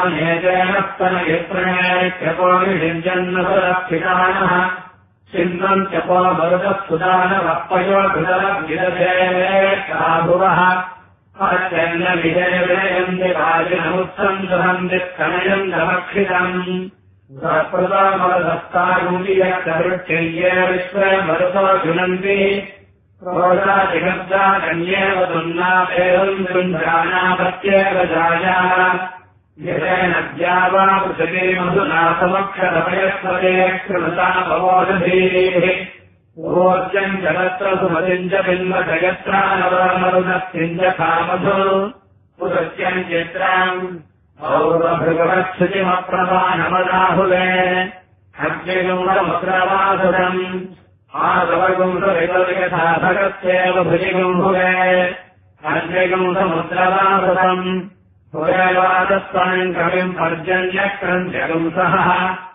स्तनयत्रणेत्यपोनिषिञ्जन्नसुरक्षितानः चिन्वन्त्यपो मरुतस्तुदानवक्पयोभिदरभिदधेकाभुवः अत्यन्नविजयविजयन्ति वाजिनमुत्सम् दुहन्ति स्तनयम् दमक्षितम् स्वप्रदामरदस्तागुलीयकवृक्षय्ये विश्वे मरुतो जुनन्ति प्रोदादिगब्दाकन्येव दुन्नापेरम् दुञ्जानापत्येव जाया यतेन द्यावा पृथिवी मधुना समक्षरपयस्वरे कृता भवोदधीः ऊर्जम् जगत्र सुमतिम् च बिन्वजगत्रानवमरुदस्तिम् च कामधु पुरस्यम् चित्राम् औरभृगवच्छुचिमप्रभानमदाहुवे अग्निगुंसमुद्रवासुरम् आगवगुंसवितर्यसाधकस्येव भुजिगुंभुवे अग्निगुंसमुद्रवासुरम् भुवेवादस्ताम् कविम् पर्जन्यक्रन्त्यगुंसः